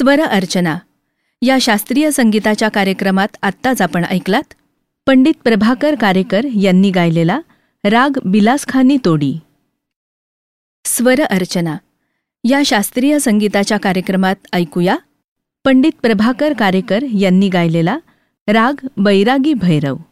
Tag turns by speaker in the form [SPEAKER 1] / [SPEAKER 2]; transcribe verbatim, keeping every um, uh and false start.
[SPEAKER 1] स्वर अर्चना या शास्त्रीय संगीताच्या कार्यक्रमात आत्ताच आपण ऐकलात पंडित प्रभाकर कारेकर यांनी गायलेला राग बिलासखानी तोडी. स्वर अर्चना या शास्त्रीय संगीताच्या कार्यक्रमात ऐकूया पंडित प्रभाकर कारेकर यांनी गायलेला राग बैरागी भैरव.